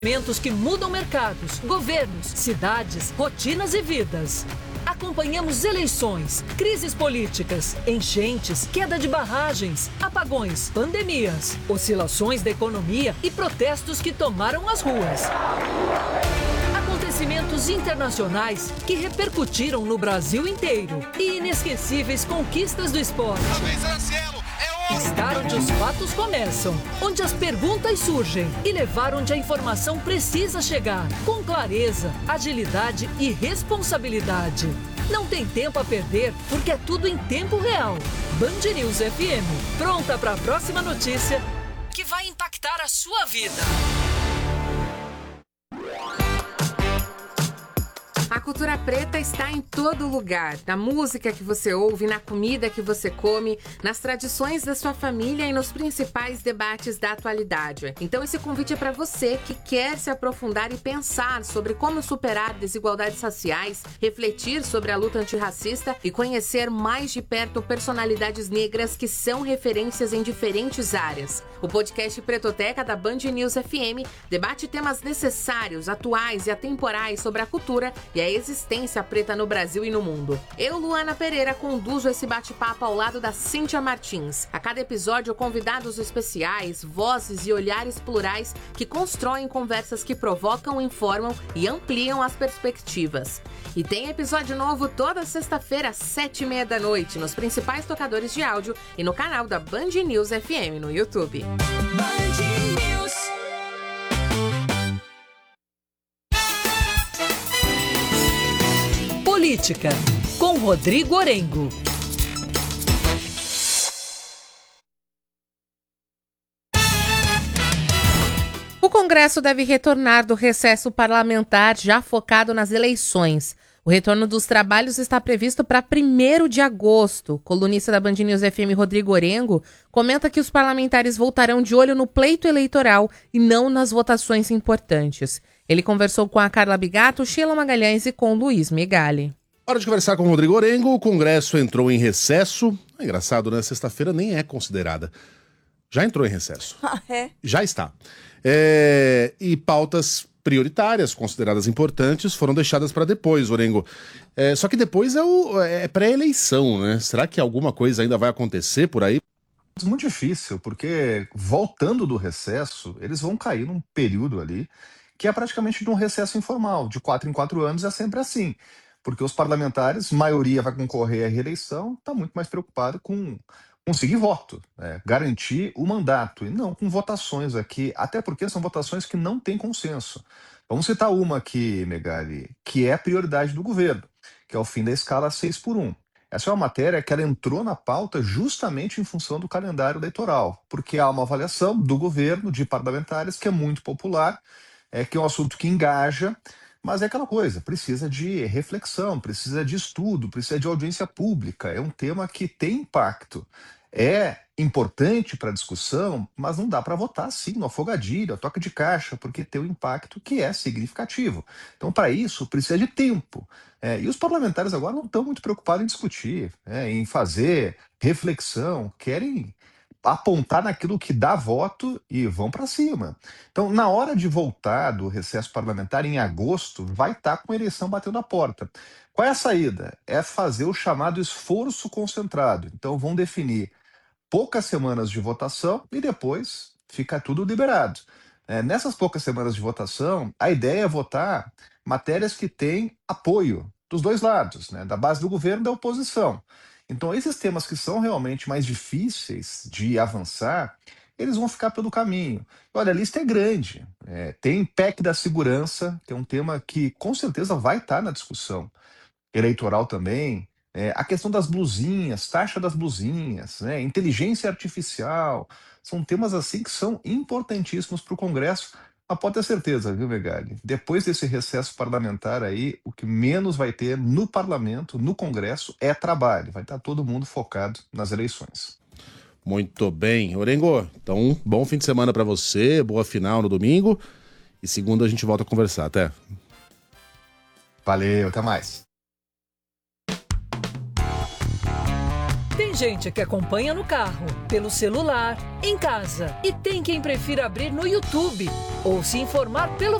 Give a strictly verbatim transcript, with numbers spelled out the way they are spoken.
Eventos que mudam mercados, governos, cidades, rotinas e vidas. Acompanhamos eleições, crises políticas, enchentes, queda de barragens, apagões, pandemias, oscilações da economia e protestos que tomaram as ruas. Acontecimentos internacionais que repercutiram no Brasil inteiro e inesquecíveis conquistas do esporte. Estar onde os fatos começam, onde as perguntas surgem e levar onde a informação precisa chegar, com clareza, agilidade e responsabilidade. Não tem tempo a perder, porque é tudo em tempo real. Band News F M, pronta para a próxima notícia que vai impactar a sua vida. A cultura preta está em todo lugar, na música que você ouve, na comida que você come, nas tradições da sua família e nos principais debates da atualidade. Então esse convite é para você que quer se aprofundar e pensar sobre como superar desigualdades raciais, refletir sobre a luta antirracista e conhecer mais de perto personalidades negras que são referências em diferentes áreas. O podcast Pretoteca da Band News F M debate temas necessários, atuais e atemporais sobre a cultura e a existência preta no Brasil e no mundo. Eu, Luana Pereira, conduzo esse bate-papo ao lado da Cíntia Martins. A cada episódio, convidados especiais, vozes e olhares plurais que constroem conversas que provocam, informam e ampliam as perspectivas. E tem episódio novo toda sexta-feira, às sete e meia da noite, nos principais tocadores de áudio e no canal da Band News F M no YouTube. Band News. Política, com Rodrigo Orengo. O Congresso deve retornar do recesso parlamentar já focado nas eleições. O retorno dos trabalhos está previsto para primeiro de agosto. O colunista da Band News F M, Rodrigo Orengo, comenta que os parlamentares voltarão de olho no pleito eleitoral e não nas votações importantes. Ele conversou com a Carla Bigato, Sheila Magalhães e com Luiz Megali. Hora de conversar com o Rodrigo Orengo. O Congresso entrou em recesso. É engraçado, né? Sexta-feira nem é considerada. Já entrou em recesso. Ah, é? Já está. É... E pautas prioritárias, consideradas importantes, foram deixadas para depois, Orengo. É... Só que depois é, o... é pré-eleição, né? Será que alguma coisa ainda vai acontecer por aí? É muito difícil, porque voltando do recesso, eles vão cair num período ali que é praticamente de um recesso informal. De quatro em quatro anos é sempre assim. Porque os parlamentares, maioria vai concorrer à reeleição, está muito mais preocupado com conseguir voto, né? Garantir o mandato, e não com votações aqui, até porque são votações que não têm consenso. Vamos citar uma aqui, Megali, que é a prioridade do governo, que é o fim da escala seis por um. Essa é uma matéria que ela entrou na pauta justamente em função do calendário eleitoral, porque há uma avaliação do governo, de parlamentares, que é muito popular, é que é um assunto que engaja, mas é aquela coisa, precisa de reflexão, precisa de estudo, precisa de audiência pública. É um tema que tem impacto. É importante para a discussão, mas não dá para votar assim, no afogadilho, a toca de caixa, porque tem um impacto que é significativo. Então, para isso, precisa de tempo. É, e os parlamentares agora não estão muito preocupados em discutir, é, em fazer reflexão, querem apontar naquilo que dá voto e vão para cima. Então, na hora de voltar do recesso parlamentar, em agosto, vai estar com a eleição batendo a porta. Qual é a saída? É fazer o chamado esforço concentrado. Então, vão definir poucas semanas de votação e depois fica tudo liberado. É, nessas poucas semanas de votação, a ideia é votar matérias que têm apoio dos dois lados, né, da base do governo e da oposição. Então, esses temas que são realmente mais difíceis de avançar, eles vão ficar pelo caminho. Olha, a lista é grande. É, tem P E C da segurança, que é um tema que com certeza vai estar na discussão eleitoral também. É, a questão das blusinhas, taxa das blusinhas, né, inteligência artificial, são temas assim que são importantíssimos para o Congresso. Mas pode ter certeza, viu, Megali? Depois desse recesso parlamentar aí, o que menos vai ter no parlamento, no Congresso, é trabalho. Vai estar todo mundo focado nas eleições. Muito bem. Orengo, então, bom fim de semana para você, boa final no domingo. E segunda a gente volta a conversar. Até. Valeu, até mais. Tem Tem gente que acompanha no carro, pelo celular, em casa. E tem quem prefira abrir no YouTube ou se informar pelo